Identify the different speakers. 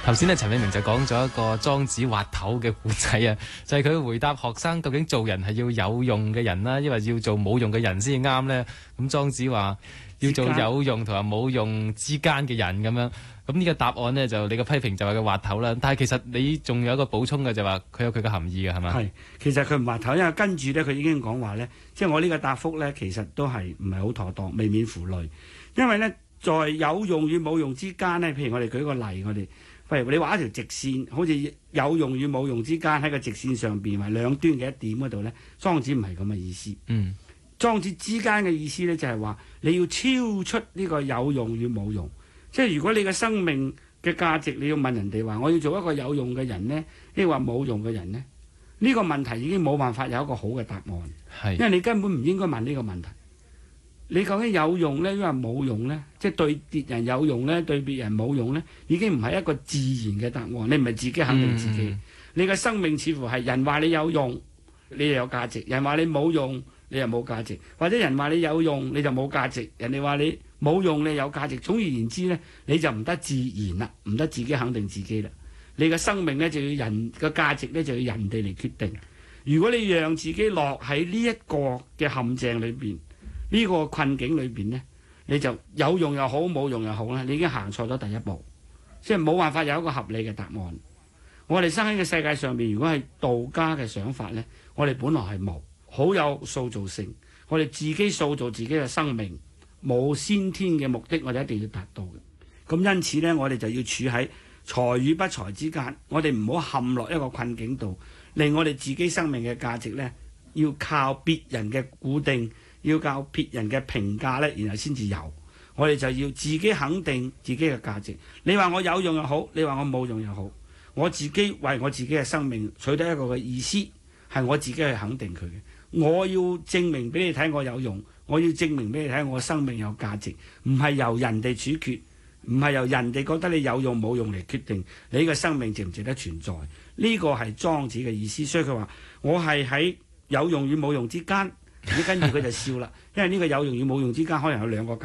Speaker 1: 頭先咧，陳永明就講咗一個莊子滑頭嘅故仔啊，就係佢回答學生究竟做人係要有用嘅人啦，抑或要做冇用嘅人先至啱咧？咁莊子話要做有用同埋冇用之間嘅人咁樣。咁呢個答案呢，就你個批評就係佢滑頭啦。但係其實你仲有一個補充嘅，就話佢有佢嘅含義嘅係嘛？
Speaker 2: 係，其實佢唔滑頭，因為跟住咧佢已經講話咧，即係我呢個答覆咧，其實都係唔係好妥當，未免負累。因為咧，在有用與冇用之間咧，譬如我哋舉個例，譬如你畫一條直線，好似有用與冇用之間喺個直線上邊或兩端嘅一點嗰度咧，莊子唔係咁嘅意思。莊子之間嘅意思咧就係話你要超出呢個有用與冇用，即係如果你嘅生命嘅價值你要問人哋話我要做一個有用嘅人呢，抑或冇用嘅人呢？呢個問題已經冇辦法有一個好嘅答案，因為你根本唔應該問呢個問題。你究竟有用呢？抑或冇用呢？即係對別人有用呢？對別人冇用呢？已經唔係一個自然嘅答案。你唔係自己肯定自己，你嘅生命似乎係人話你有用，你又有價值；人話你冇用，你又冇價值；或者人話你有用，你就冇價值；人哋話你冇用，你有價值。總而言之呢，你就唔得自然啦，唔得自己肯定自己啦。你嘅生命呢，就要人嘅價值呢，就要人哋嚟決定。如果你讓自己落喺呢一個嘅陷阱裏邊，呢個困境裏邊呢，你就有用又好，冇用又好啦，你已經行錯咗第一步，即係冇辦法有一個合理嘅答案。我哋生喺嘅世界上面，如果係道家嘅想法呢，我哋本來係冇，好有塑造性，我哋自己塑造自己嘅生命，冇先天嘅目的，我哋一定要達到嘅。咁因此呢，我哋就要處喺才與不才之間，我哋唔好陷落一個困境度，令我哋自己生命嘅價值呢，要靠別人嘅固定，要靠別人嘅評價呢，然後先至有。我哋就要自己肯定自己嘅價值。你話我有用又好，你話我冇用又好，我自己為我自己嘅生命取得一個嘅意思，係我自己去肯定佢嘅。我要證明俾你睇我有用，我要證明俾你睇我生命有價值，唔係由人哋處決，唔係由人哋覺得你有用冇用嚟決定你嘅生命值唔值得存在。呢個係莊子嘅意思，所以佢話我係喺有用與冇用之間。跟住佢就笑啦，因為呢個有用與冇用之間可能有兩個